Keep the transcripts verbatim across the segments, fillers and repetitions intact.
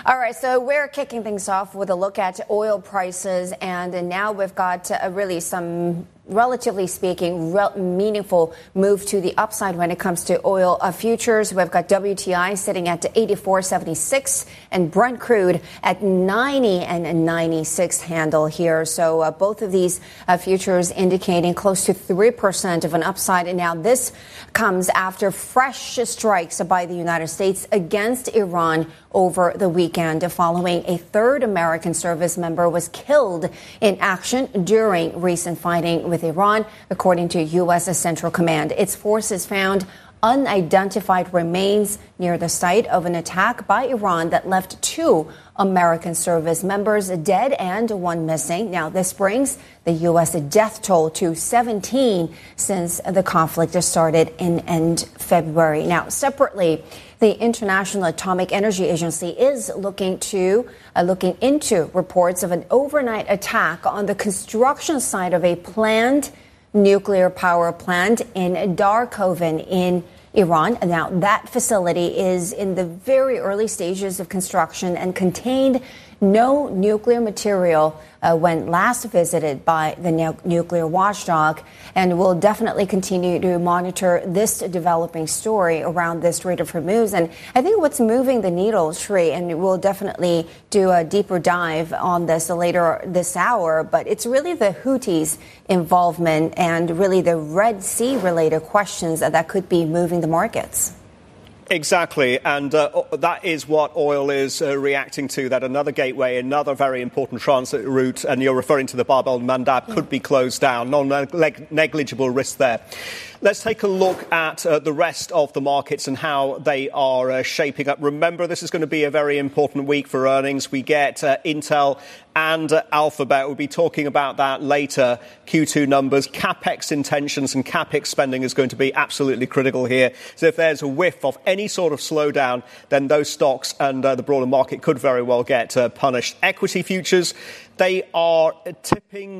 All right, so we're kicking things off with a look at oil prices, and now we've got uh, really some, relatively speaking, re- meaningful move to the upside when it comes to oil uh, futures. We've got W T I sitting at eighty-four seventy-six and Brent crude at ninety and ninety-six handle here. So uh, both of these uh, futures indicating close to three percent of an upside. And now this comes after fresh strikes by the United States against Iran over the weekend, following a third American service member was killed in action during recent fighting with Iran, according to U S Central Command. Its forces found unidentified remains near the site of an attack by Iran that left two American service members dead and one missing. Now, this brings the U S death toll to seventeen since the conflict started in end February. Now, separately, the International Atomic Energy Agency is looking to uh, looking into reports of an overnight attack on the construction site of a planned nuclear power plant in Darkovan in Iran. Now, that facility is in the very early stages of construction and contained no nuclear material uh, when last visited by the nu- nuclear watchdog. And we'll definitely continue to monitor this developing story around the Strait of Hormuz. And I think what's moving the needle, Sri, and we'll definitely do a deeper dive on this later this hour, but it's really the Houthis' involvement and really the Red Sea related questions that, that could be moving the markets. Exactly, and uh, that is what oil is uh, reacting to, that another gateway, another very important transit route, and you're referring to the Bab el-Mandab, could be closed down. Non-negligible risk there. Let's take a look at uh, the rest of the markets and how they are uh, shaping up. Remember, this is going to be a very important week for earnings. We get uh, Intel and uh, Alphabet. We'll be talking about that later. Q two numbers, CapEx intentions and CapEx spending is going to be absolutely critical here. So if there's a whiff of any sort of slowdown, then those stocks and uh, the broader market could very well get uh, punished. Equity futures, they are tipping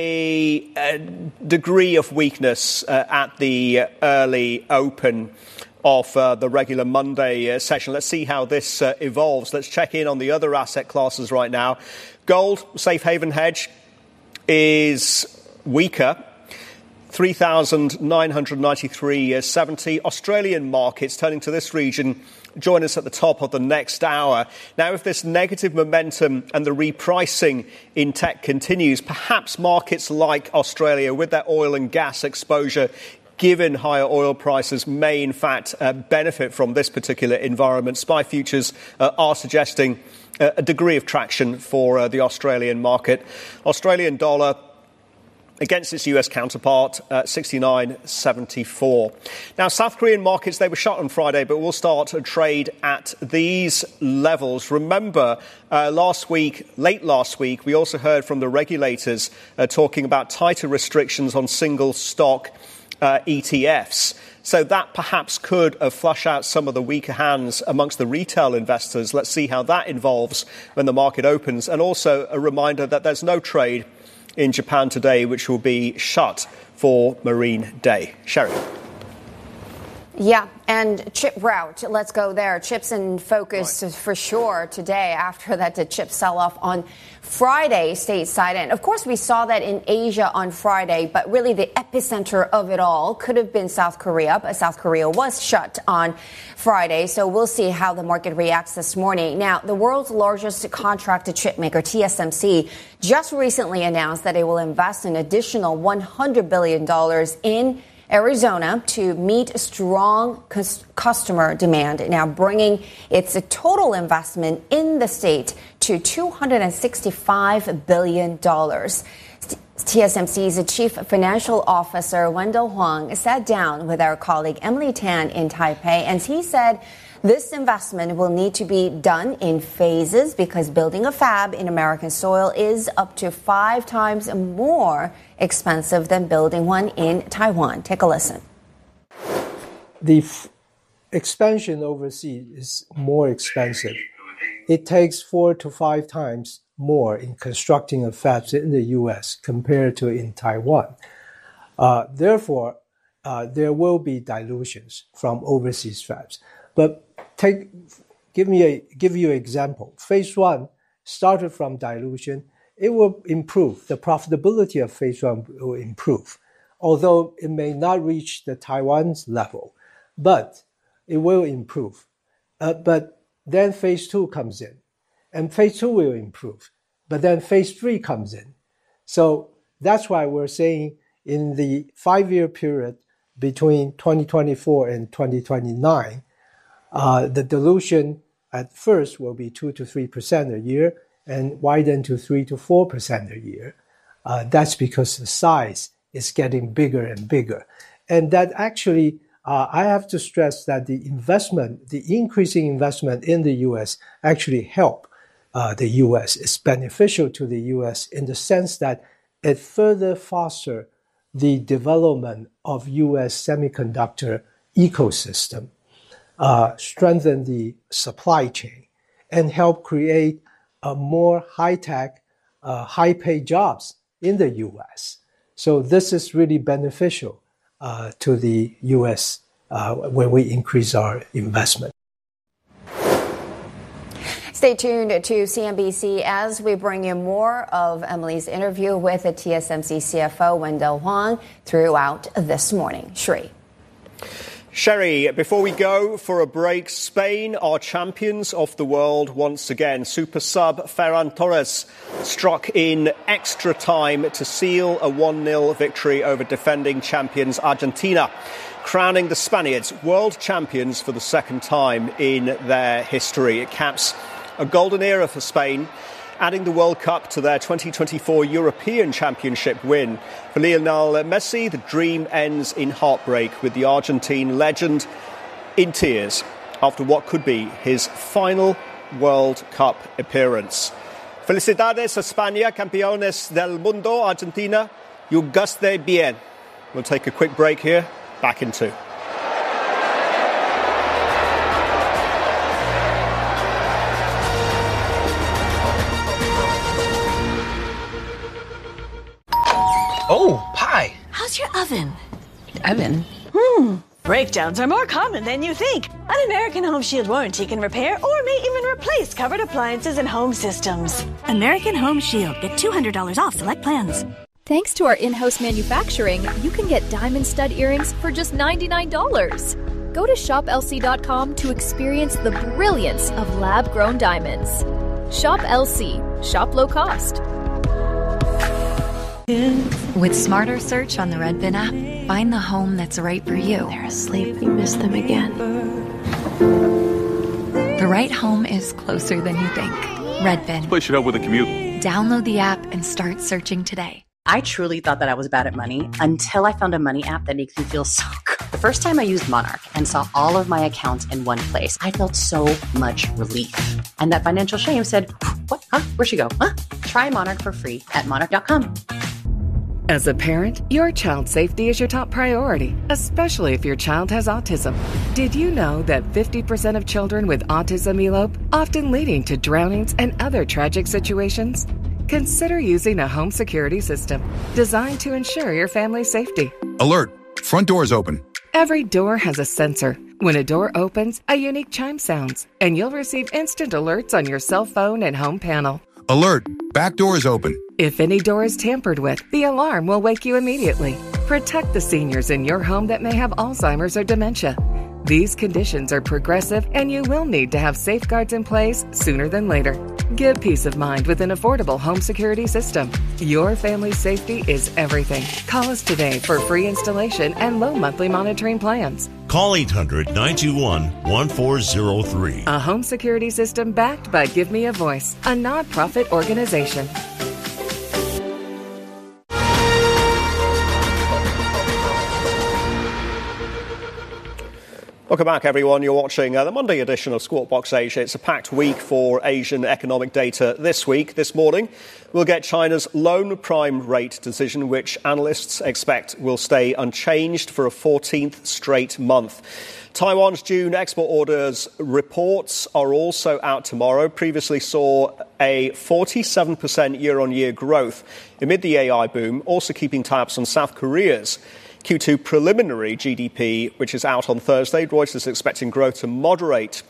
a, a degree of weakness uh, at the early open of uh, the regular Monday uh, session. Let's see how this uh, evolves. Let's check in on the other asset classes right now. Gold, safe haven hedge, is weaker. three thousand nine hundred ninety-three point seventy. Australian markets, turning to this region, join us at the top of the next hour. Now, if this negative momentum and the repricing in tech continues, perhaps markets like Australia, with their oil and gas exposure, given higher oil prices, may in fact uh, benefit from this particular environment. S P Y futures uh, are suggesting uh, a degree of traction for uh, the Australian market. Australian dollar against its U S counterpart, uh, sixty-nine seventy-four. Now, South Korean markets, they were shut on Friday, but will start a trade at these levels. Remember, uh, last week, late last week, we also heard from the regulators uh, talking about tighter restrictions on single stock uh, E T Fs. So that perhaps could uh, flush out some of the weaker hands amongst the retail investors. Let's see how that evolves when the market opens. And also a reminder that there's no trade in Japan today, which will be shut for Marine Day. Sherry. Yeah, and chip route. Let's go there. Chips in focus right. for sure today after that the chip sell-off on Friday stateside. And, of course, we saw that in Asia on Friday, but really the epicenter of it all could have been South Korea. But South Korea was shut on Friday, so we'll see how the market reacts this morning. Now, the world's largest contracted chip maker, T S M C, just recently announced that it will invest an additional one hundred billion dollars in Arizona to meet strong customer demand, now bringing its total investment in the state to two hundred sixty-five billion dollars. T S M C's chief financial officer, Wendell Huang, sat down with our colleague Emily Tan in Taipei, and he said this investment will need to be done in phases because building a fab in American soil is up to five times more expensive than building one in Taiwan. Take a listen. The f- expansion overseas is more expensive. It takes four to five times more in constructing a fab in the U S compared to in Taiwan. Uh, therefore, uh, there will be dilutions from overseas fabs. But take give me a give you an example. Phase one started from dilution. It will improve. The profitability of phase one will improve, although it may not reach the Taiwan's level, but it will improve. Uh, but then phase two comes in, and phase two will improve. But then phase three comes in. So that's why we're saying in the five-year period between twenty twenty-four and twenty twenty-nine, uh, the dilution at first will be two to three percent a year and widen to three to four percent a year. Uh, that's because the size is getting bigger and bigger. And that actually, uh, I have to stress that the investment, the increasing investment in the U S actually help uh, the U S. It's beneficial to the U S in the sense that it further fosters the development of U S semiconductor ecosystem, uh, strengthen the supply chain, and help create a more high-tech, uh, high-paid jobs in the U S. So this is really beneficial uh, to the U S uh, when we increase our investment. Stay tuned to C N B C as we bring you more of Emily's interview with the T S M C C F O, Wendell Huang, throughout this morning. Sri. Sherry, before we go for a break, Spain are champions of the world once again. Super sub Ferran Torres struck in extra time to seal a one nil victory over defending champions Argentina, crowning the Spaniards world champions for the second time in their history. It caps a golden era for Spain, adding the World Cup to their twenty twenty-four European Championship win. For Lionel Messi, the dream ends in heartbreak, with the Argentine legend in tears after what could be his final World Cup appearance. Felicidades, España, campeones del mundo, Argentina. Jugaste bien. We'll take a quick break here. Back in two. Oh, pie. How's your oven? Oven? Hmm. Breakdowns are more common than you think. An American Home Shield warranty can repair or may even replace covered appliances and home systems. American Home Shield. Get two hundred dollars off select plans. Thanks to our in-house manufacturing, you can get diamond stud earrings for just ninety-nine dollars. Go to shop L C dot com to experience the brilliance of lab-grown diamonds. Shop L C. Shop low cost. With Smarter Search on the Redfin app, find the home that's right for you. They're asleep. We miss them again. The right home is closer than you think. Redfin. This place should help with the commute. Download the app and start searching today. I truly thought that I was bad at money until I found a money app that makes me feel so good. The first time I used Monarch and saw all of my accounts in one place, I felt so much relief. And that financial shame said, what? Huh? Where'd she go? Huh? Try Monarch for free at monarch dot com. As a parent, your child's safety is your top priority, especially if your child has autism. Did you know that fifty percent of children with autism elope, often leading to drownings and other tragic situations? Consider using a home security system designed to ensure your family's safety. Alert! Front doors open. Every door has a sensor. When a door opens, a unique chime sounds, and you'll receive instant alerts on your cell phone and home panel. Alert! Back door is open. If any door is tampered with, the alarm will wake you immediately. Protect the seniors in your home that may have Alzheimer's or dementia. These conditions are progressive, and you will need to have safeguards in place sooner than later. Give peace of mind with an affordable home security system. Your family's safety is everything. Call us today for free installation and low monthly monitoring plans. Call eight hundred, nine two one, one four zero three. A home security system backed by Give Me a Voice, a nonprofit organization. Welcome back, everyone. You're watching uh, the Monday edition of Squawk Box Asia. It's a packed week for Asian economic data this week. This morning, we'll get China's loan prime rate decision, which analysts expect will stay unchanged for a fourteenth straight month. Taiwan's June export orders reports are also out tomorrow. Previously saw a forty-seven percent year-on-year growth amid the A I boom, also keeping tabs on South Korea's Q two preliminary G D P, which is out on Thursday. Reuters is expecting growth to moderate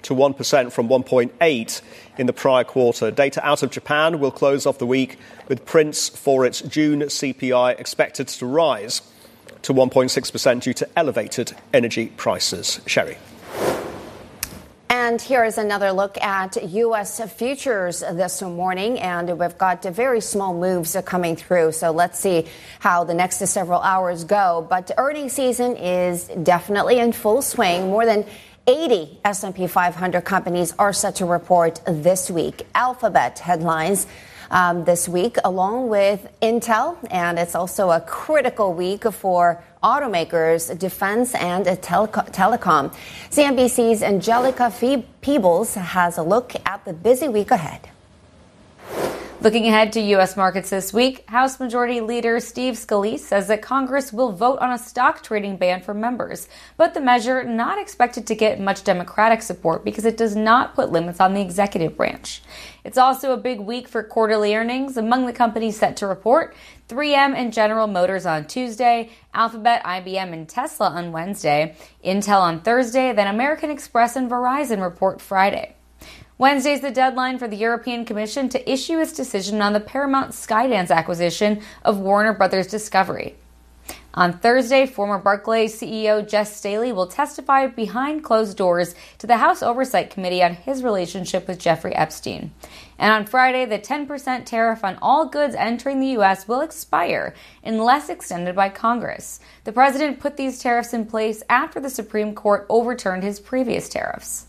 to one percent from one point eight in the prior quarter. Data out of Japan will close off the week with prints for its June C P I expected to rise to one point six percent due to elevated energy prices. Sherry. And here is another look at U S futures this morning. And we've got very small moves coming through. So let's see how the next several hours go. But earnings season is definitely in full swing. More than eighty S and P five hundred companies are set to report this week. Alphabet headlines um, this week, along with Intel. And it's also a critical week for automakers, defense, and teleco- telecom. C N B C's Angelica Peebles has a look at the busy week ahead. Looking ahead to U S markets this week, House Majority Leader Steve Scalise says that Congress will vote on a stock trading ban for members, but the measure not expected to get much Democratic support because it does not put limits on the executive branch. It's also a big week for quarterly earnings. Among the companies set to report, three M and General Motors on Tuesday, Alphabet, I B M, and Tesla on Wednesday, Intel on Thursday, then American Express and Verizon report Friday. Wednesday's the deadline for the European Commission to issue its decision on the Paramount Skydance acquisition of Warner Brothers Discovery. On Thursday, former Barclays C E O Jess Staley will testify behind closed doors to the House Oversight Committee on his relationship with Jeffrey Epstein. And on Friday, the ten percent tariff on all goods entering the U S will expire unless extended by Congress. The president put these tariffs in place after the Supreme Court overturned his previous tariffs.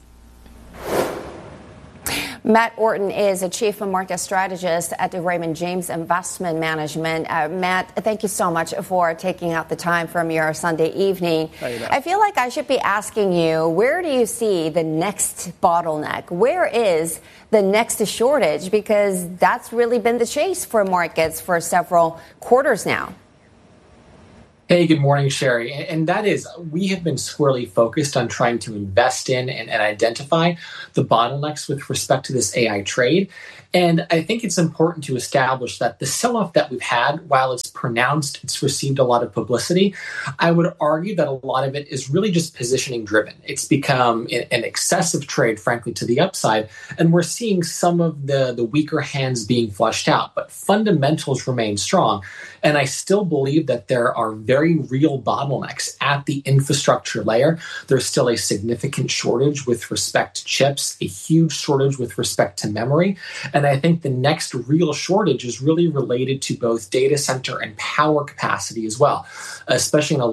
Matt Orton is a chief market strategist at the Raymond James Investment Management. Uh, Matt, thank you so much for taking out the time from your Sunday evening. I feel like I should be asking you, where do you see the next bottleneck? Where is the next shortage? Because that's really been the chase for markets for several quarters now. Hey, good morning, Sherry. And that is, we have been squarely focused on trying to invest in and, and identify the bottlenecks with respect to this A I trade. And I think it's important to establish that the sell-off that we've had, while it's pronounced, it's received a lot of publicity, I would argue that a lot of it is really just positioning driven. It's become an excessive trade, frankly, to the upside. And we're seeing some of the, the weaker hands being flushed out. But fundamentals remain strong. And I still believe that there are very real bottlenecks at the infrastructure layer. There's still a significant shortage with respect to chips, a huge shortage with respect to memory. And I think the next real shortage is really related to both data center and power capacity as well, especially in a